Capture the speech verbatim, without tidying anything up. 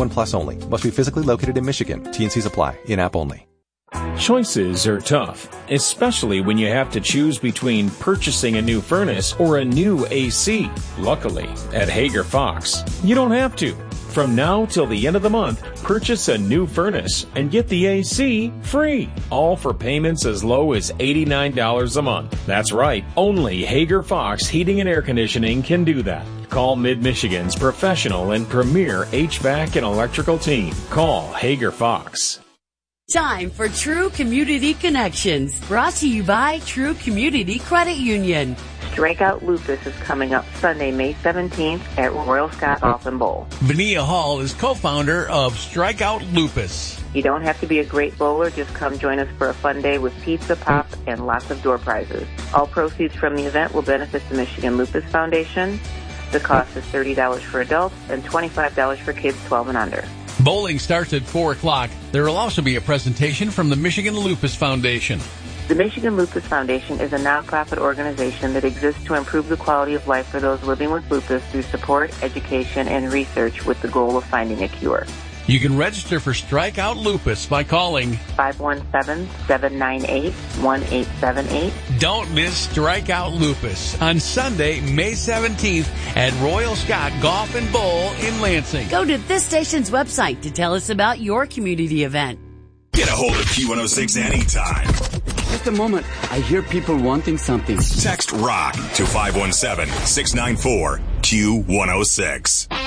twenty-one plus only. Must be physically located in Michigan. T and Cs apply. In-app only. Choices are tough, especially when you have to choose between purchasing a new furnace or a new A C. Luckily, at Hager Fox, you don't have to. From now till the end of the month, purchase a new furnace and get the A C free. All for payments as low as eighty-nine dollars a month. That's right, only Hager Fox Heating and Air Conditioning can do that. Call Mid-Michigan's professional and premier H V A C and electrical team. Call Hager Fox. Time for True Community Connections, brought to you by True Community Credit Union. Strikeout Lupus is coming up Sunday, May seventeenth at Royal Scott Golf and Bowl. Vania Hall is co-founder of Strikeout Lupus. You don't have to be a great bowler. Just come join us for a fun day with pizza, pop, and lots of door prizes. All proceeds from the event will benefit the Michigan Lupus Foundation. The cost is thirty dollars for adults and twenty-five dollars for kids twelve and under. Bowling starts at four o'clock. There will also be a presentation from the Michigan Lupus Foundation. The Michigan Lupus Foundation is a nonprofit organization that exists to improve the quality of life for those living with lupus through support, education, and research with the goal of finding a cure. You can register for Strikeout Lupus by calling five one seven, seven nine eight, one eight seven eight. Don't miss Strikeout Lupus on Sunday, May seventeenth at Royal Scott Golf and Bowl in Lansing. Go to this station's website to tell us about your community event. Get a hold of Q one oh six anytime. Just a moment. I hear people wanting something. Text ROCK to five one seven, six nine four, Q one oh six.